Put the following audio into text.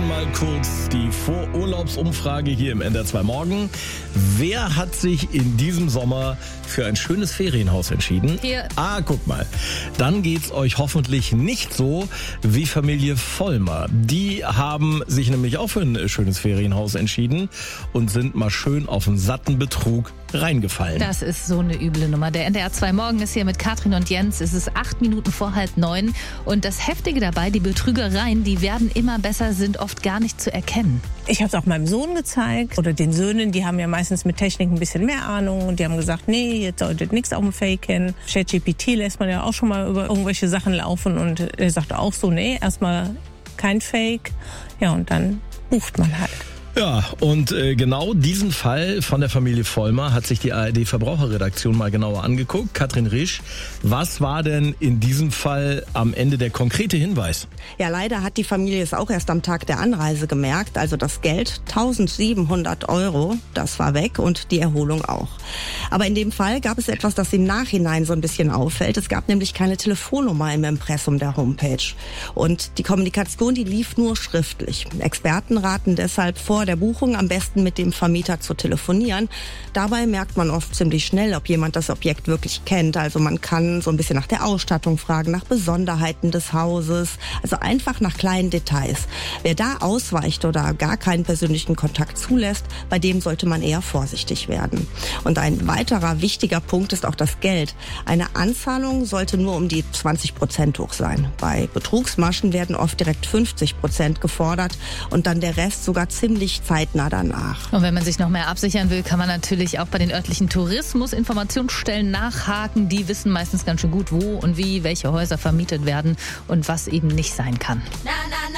einmal kurz die Vorurlaubsumfrage hier im NDR 2 Morgen. Wer hat sich in diesem Sommer für ein schönes Ferienhaus entschieden? Hier. Guck mal. Dann geht's euch hoffentlich nicht so wie Familie Vollmer. Die haben sich nämlich auch für ein schönes Ferienhaus entschieden und sind mal schön auf einen satten Betrug reingefallen. Das ist so eine üble Nummer. Der NDR 2 Morgen ist hier mit Katrin und Jens. Es ist 8 Minuten vor 8:30. Und das Heftige dabei, die Betrügereien, die werden immer besser, sind oft gar nicht zu erkennen. Ich habe es auch meinem Sohn gezeigt oder den Söhnen, die haben ja meistens mit Technik ein bisschen mehr Ahnung und die haben gesagt, nee, jetzt solltet nichts auf dem Fake kennen. ChatGPT lässt man ja auch schon mal über irgendwelche Sachen laufen und er sagte auch so, nee, erstmal kein Fake. Ja, und dann bucht man halt. Ja, und genau diesen Fall von der Familie Vollmer hat sich die ARD-Verbraucherredaktion mal genauer angeguckt. Katrin Risch, was war denn in diesem Fall am Ende der konkrete Hinweis? Ja, leider hat die Familie es auch erst am Tag der Anreise gemerkt. Also das Geld, 1.700 €, das war weg und die Erholung auch. Aber in dem Fall gab es etwas, das im Nachhinein so ein bisschen auffällt. Es gab nämlich keine Telefonnummer im Impressum der Homepage. Und die Kommunikation, die lief nur schriftlich. Experten raten deshalb vor der Buchung am besten mit dem Vermieter zu telefonieren. Dabei merkt man oft ziemlich schnell, ob jemand das Objekt wirklich kennt. Also man kann so ein bisschen nach der Ausstattung fragen, nach Besonderheiten des Hauses, also einfach nach kleinen Details. Wer da ausweicht oder gar keinen persönlichen Kontakt zulässt, bei dem sollte man eher vorsichtig werden. Und ein weiterer wichtiger Punkt ist auch das Geld. Eine Anzahlung sollte nur um die 20% hoch sein. Bei Betrugsmaschen werden oft direkt 50% gefordert und dann der Rest sogar ziemlich zeitnah danach. Und wenn man sich noch mehr absichern will, kann man natürlich auch bei den örtlichen Tourismusinformationsstellen nachhaken. Die wissen meistens ganz schön gut, wo und wie welche Häuser vermietet werden und was eben nicht sein kann.